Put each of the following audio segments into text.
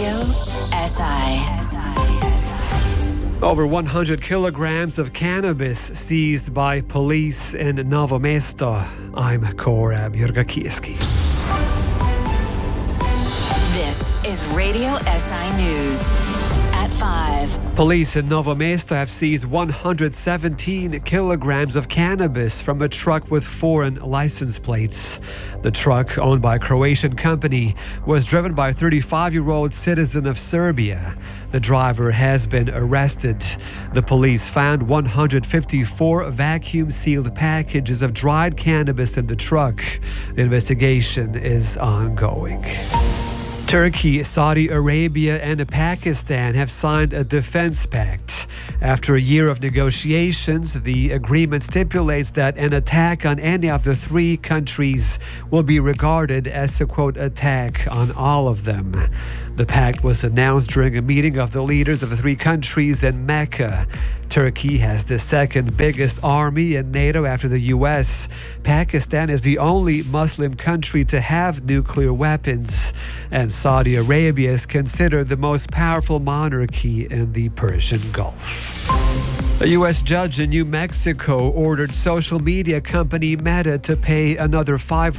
Radio SI. Over 100 kilograms of cannabis seized by police in Novo Mesto. I'm Korab Jurgakieski. This is Radio SI News at 5. Police in Novo Mesto have seized 117 kilograms of cannabis from a truck with foreign license plates. The truck, owned by a Croatian company, was driven by a 35-year-old citizen of Serbia. The driver has been arrested. The police found 154 vacuum-sealed packages of dried cannabis in the truck. The investigation is ongoing. Turkey, Saudi Arabia and Pakistan have signed a defense pact. After a year of negotiations, the agreement stipulates that an attack on any of the three countries will be regarded as a, quote, attack on all of them. The pact was announced during a meeting of the leaders of the three countries in Mecca. Turkey has the second biggest army in NATO after the US. Pakistan is the only Muslim country to have nuclear weapons. And Saudi Arabia is considered the most powerful monarchy in the Persian Gulf. A U.S. judge in New Mexico ordered social media company Meta to pay another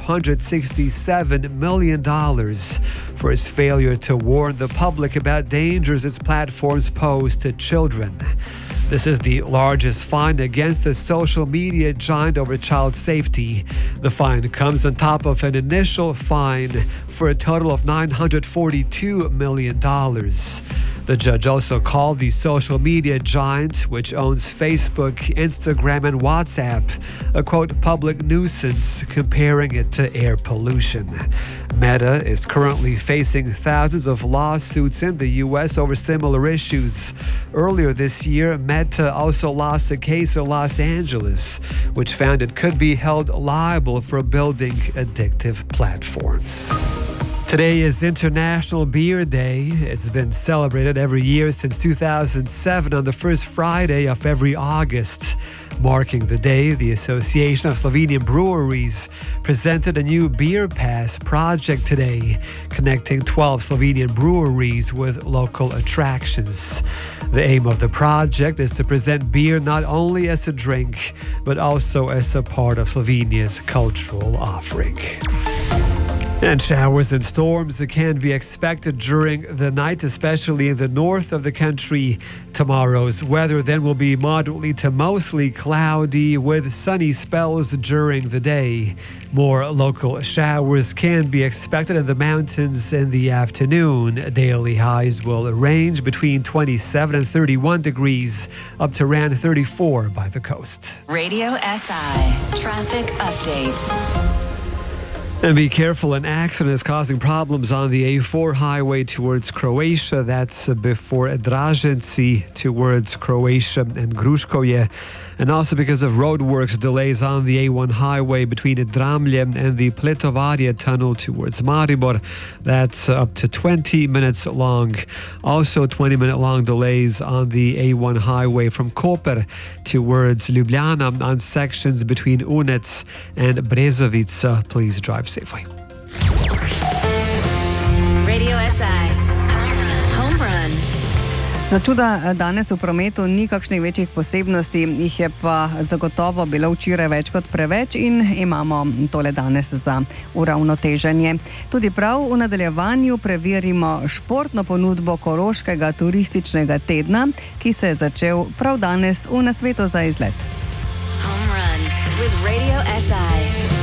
$567 million for its failure to warn the public about dangers its platforms pose to children. This is the largest fine against a social media giant over child safety. The fine comes on top of an initial fine for a total of $942 million. The judge also called the social media giant, which owns Facebook, Instagram, and WhatsApp, a quote, public nuisance, comparing it to air pollution. Meta is currently facing thousands of lawsuits in the U.S. over similar issues. Earlier this year, Meta also lost a case in Los Angeles, which found it could be held liable for building addictive platforms. Today is International Beer Day. It's been celebrated every year since 2007 on the first Friday of every August. Marking the day, the Association of Slovenian Breweries presented a new Beer Pass project today, connecting 12 Slovenian breweries with local attractions. The aim of the project is to present beer not only as a drink, but also as a part of Slovenia's cultural offering. And showers and storms can be expected during the night, especially in the north of the country. Tomorrow's weather then will be moderately to mostly cloudy with sunny spells during the day. More local showers can be expected in the mountains in the afternoon. Daily highs will range between 27 and 31 degrees, up to around 34 by the coast. Radio SI Traffic Update. And be careful, an accident is causing problems on the A4 highway towards Croatia. That's before Dražanci towards Croatia and Gruškovje. And also because of roadworks, delays on the A1 highway between Dramlje and the Pletovarje tunnel towards Maribor. That's up to 20 minutes long. Also 20-minute long delays on the A1 highway from Koper towards Ljubljana on sections between Unec and Brezovica. Please drive safely. Radio SI Home Run. Za čuda danes v prometu ni kakšnih večjih posebnosti, jih je pa zagotovo bilo včeraj več kot preveč in imamo tole danes za uravnoteženje. Tudi prav v nadaljevanju preverimo športno ponudbo Koroškega turističnega tedna, ki se je začel prav danes v nasvetu za izlet. Home Run with Radio SI.